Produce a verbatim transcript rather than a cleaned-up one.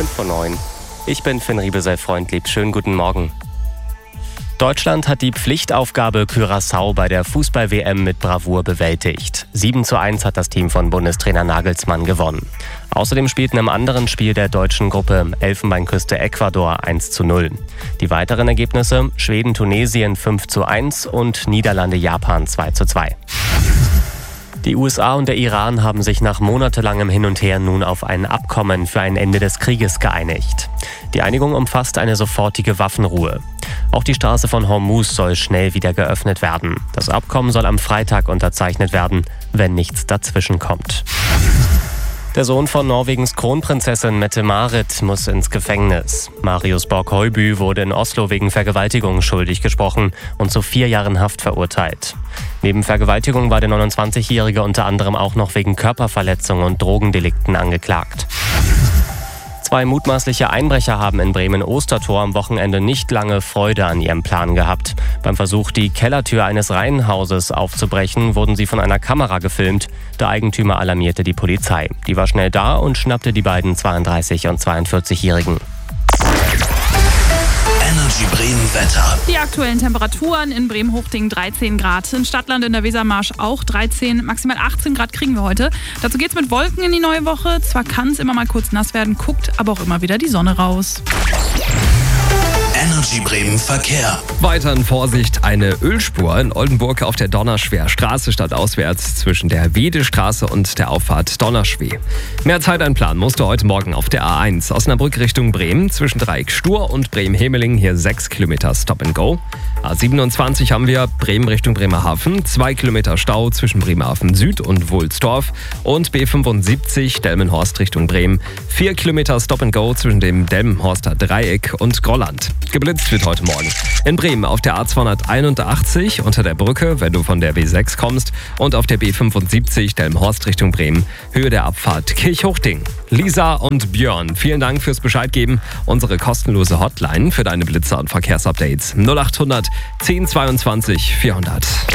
fünf vor neun. Ich bin Finn Riebesell-Freundlieb. Schönen guten Morgen. Deutschland hat die Pflichtaufgabe Curaçao bei der Fußball-W M mit Bravour bewältigt. sieben zu eins hat das Team von Bundestrainer Nagelsmann gewonnen. Außerdem spielten im anderen Spiel der deutschen Gruppe Elfenbeinküste Ecuador eins zu null. Die weiteren Ergebnisse: Schweden-Tunesien fünf zu eins und Niederlande-Japan zwei zu zwei. Die U S A und der Iran haben sich nach monatelangem Hin und Her nun auf ein Abkommen für ein Ende des Krieges geeinigt. Die Einigung umfasst eine sofortige Waffenruhe. Auch die Straße von Hormuz soll schnell wieder geöffnet werden. Das Abkommen soll am Freitag unterzeichnet werden, wenn nichts dazwischen kommt. Der Sohn von Norwegens Kronprinzessin Mette-Marit muss ins Gefängnis. Marius Borg-Høiby wurde in Oslo wegen Vergewaltigung schuldig gesprochen und zu vier Jahren Haft verurteilt. Neben Vergewaltigung war der neunundzwanzigjährige unter anderem auch noch wegen Körperverletzung und Drogendelikten angeklagt. Zwei mutmaßliche Einbrecher haben in Bremen-Ostertor am Wochenende nicht lange Freude an ihrem Plan gehabt. Beim Versuch, die Kellertür eines Reihenhauses aufzubrechen, wurden sie von einer Kamera gefilmt. Der Eigentümer alarmierte die Polizei. Die war schnell da und schnappte die beiden zweiunddreißig- und zweiundvierzigjährigen. Energy Bremen Wetter. Die aktuellen Temperaturen in Bremen-Hochding dreizehn Grad, in Stadtland in der Wesermarsch auch dreizehn, maximal achtzehn Grad kriegen wir heute. Dazu geht's mit Wolken in die neue Woche. Zwar kann es immer mal kurz nass werden, guckt aber auch immer wieder die Sonne raus. Energy Bremen Verkehr. Weiterhin Vorsicht, eine Ölspur in Oldenburg auf der Donnerschwer Straße stadtauswärts zwischen der Wedestraße und der Auffahrt Donnerschwee. Mehr Zeit einplanen musst du heute Morgen auf der A eins. Osnabrück Richtung Bremen zwischen Dreieck Stur und Bremen-Hemeling hier sechs Kilometer Stop and Go. A siebenundzwanzig haben wir Bremen Richtung Bremerhaven, zwei Kilometer Stau zwischen Bremerhaven Süd und Wohlsdorf. Und B fünfundsiebzig Delmenhorst Richtung Bremen, vier Kilometer Stop and Go zwischen dem Delmenhorster Dreieck und Grolland. Geblitzt wird heute Morgen in Bremen auf der A zweihunderteinundachtzig unter der Brücke, wenn du von der B sechs kommst, und auf der B fünfundsiebzig Delmenhorst Richtung Bremen, Höhe der Abfahrt Kirchhochding. Lisa und Björn, vielen Dank fürs Bescheid geben. Unsere kostenlose Hotline für deine Blitzer und Verkehrsupdates null achthundert zehn zweiundzwanzig vierhundert.